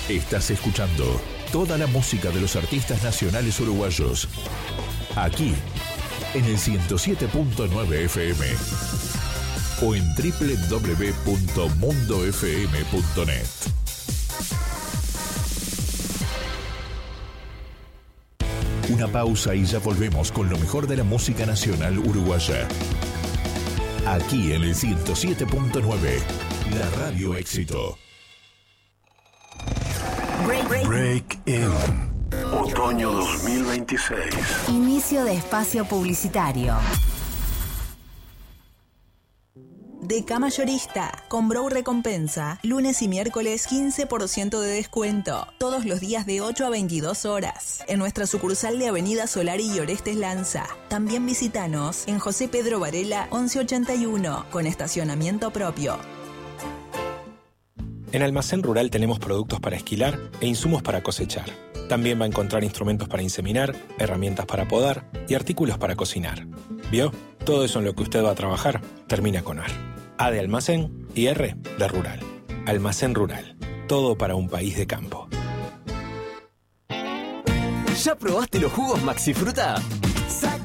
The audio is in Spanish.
Estás escuchando toda la música de los artistas nacionales uruguayos. Aquí, en el 107.9 FM. O en www.mundofm.net. Una pausa y ya volvemos con lo mejor de la música nacional uruguaya. Aquí en el 107.9, la Radio Éxito. Break In. Otoño 2026. Inicio de espacio publicitario. Deca Mayorista, con Brow Recompensa, lunes y miércoles 15% de descuento, todos los días de 8 a 22 horas, en nuestra sucursal de Avenida Solari y Orestes Lanza. También visítanos en José Pedro Varela 1181, con estacionamiento propio. En Almacén Rural tenemos productos para esquilar e insumos para cosechar. También va a encontrar instrumentos para inseminar, herramientas para podar y artículos para cocinar. ¿Vio? Todo eso en lo que usted va a trabajar termina con AR. A de almacén y R de rural. Almacén Rural. Todo para un país de campo. ¿Ya probaste los jugos Maxi Fruta?